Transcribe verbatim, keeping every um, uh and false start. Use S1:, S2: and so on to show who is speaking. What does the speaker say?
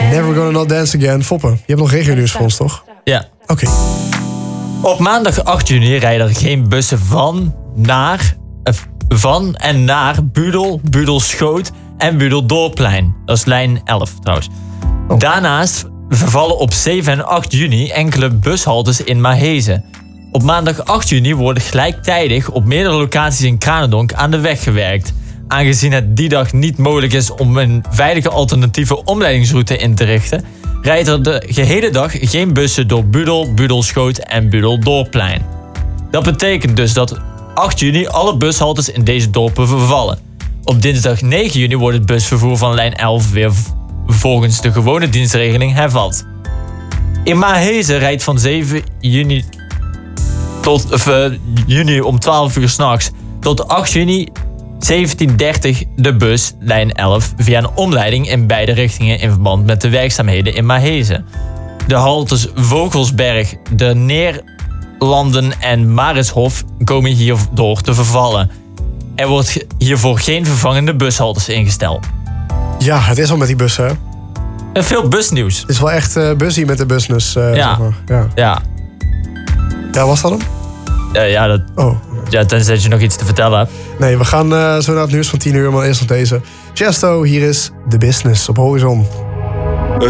S1: Never Gonna Not Dance Again. Foppe, je hebt nog regionieuws voor ons, toch?
S2: Ja.
S1: Oké. Okay.
S2: Op maandag acht juni rijden er geen bussen van, naar, uh, van en naar Budel, Budelschoot en Budeldorpplein. Dat is lijn elf trouwens. Oh. Daarnaast vervallen op zeven en acht juni enkele bushaltes in Mahezen. Op maandag acht juni worden gelijktijdig op meerdere locaties in Kranendonk aan de weg gewerkt. Aangezien het die dag niet mogelijk is om een veilige alternatieve omleidingsroute in te richten, rijdt er de gehele dag geen bussen door Budel, Budelschoot en Budeldorpplein. Dat betekent dus dat acht juni alle bushaltes in deze dorpen vervallen. Op dinsdag negen juni wordt het busvervoer van lijn elf weer volgens de gewone dienstregeling hervat. In Mahezen rijdt van zeven juni tot of, uh, juni om twaalf uur 's nachts tot acht juni zeventien dertig de bus lijn elf via een omleiding in beide richtingen in verband met de werkzaamheden in Mahezen. De haltes Vogelsberg, de Neerlanden en Marishof komen hierdoor te vervallen. Er wordt hiervoor geen vervangende bushaltes ingesteld.
S1: Ja, het is al met die bussen, hè?
S2: En veel busnieuws.
S1: Het is wel echt uh, busy met de business. Uh,
S2: ja.
S1: Zeg maar. ja.
S2: Ja.
S1: Ja, was dat hem?
S2: Ja, ja, dat,
S1: oh.
S2: ja, tenzij je nog iets te vertellen hebt.
S1: Nee, we gaan uh, zo naar het nieuws van tien uur, maar eerst nog deze. Chesto, hier is The Business op Horizon.